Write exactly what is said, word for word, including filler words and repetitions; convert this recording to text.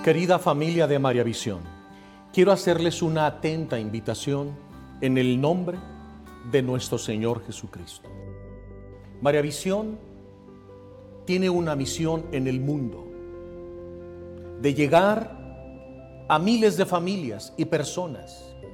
Querida familia de María Visión, quiero hacerles una atenta invitación en el nombre de nuestro Señor Jesucristo. María Visión tiene una misión en el mundo de llegar a miles de familias y personas